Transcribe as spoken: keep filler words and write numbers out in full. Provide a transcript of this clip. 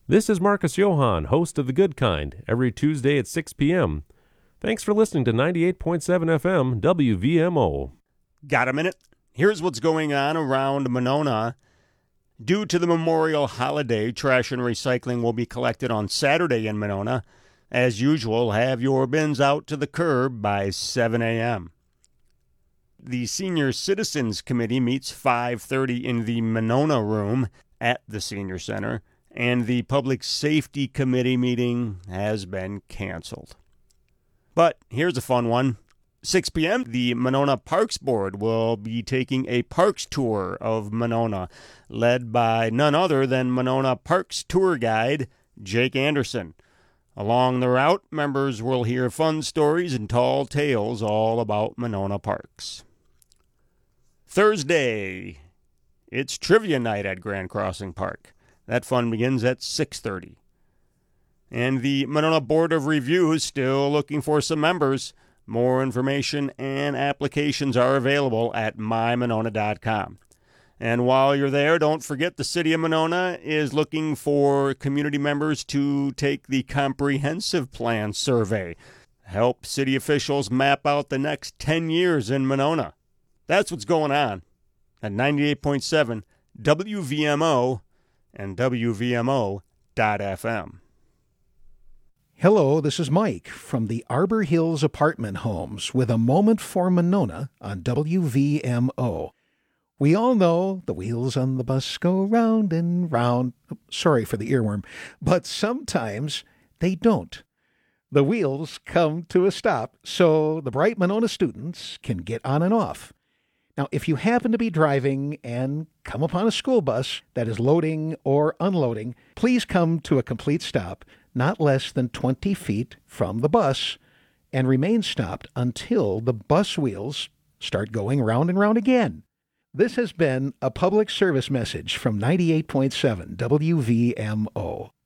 This is Marcus Johann, host of The Good Kind, every Tuesday at six p.m. Thanks for listening to ninety-eight point seven F M W V M O. Got a minute? Here's what's going on around Monona. Due to the Memorial holiday, trash and recycling will be collected on Saturday in Monona. As usual, have your bins out to the curb by seven a.m. The Senior Citizens Committee meets five thirty in the Monona Room at the Senior Center, and the Public Safety Committee meeting has been canceled. But here's a fun one. six p.m., the Monona Parks Board will be taking a parks tour of Monona, led by none other than Monona Parks tour guide Jake Anderson. Along the route, members will hear fun stories and tall tales all about Monona Parks. Thursday, it's trivia night at Grand Crossing Park. That fun begins at six thirty. And the Monona Board of Review is still looking for some members. More information and applications are available at my monona dot com. And while you're there, don't forget the City of Monona is looking for community members to take the Comprehensive Plan Survey. Help city officials map out the next ten years in Monona. That's what's going on at ninety-eight point seven W V M O and W V M O dot F M. Hello, this is Mike from the Arbor Hills Apartment Homes with a moment for Monona on W V M O. We all know the wheels on the bus go round and round. Sorry for the earworm, but sometimes they don't. The wheels come to a stop so the bright Monona students can get on and off. Now, if you happen to be driving and come upon a school bus that is loading or unloading, please come to a complete stop, not less than twenty feet from the bus, and remain stopped until the bus wheels start going round and round again. This has been a public service message from ninety-eight point seven W V M O.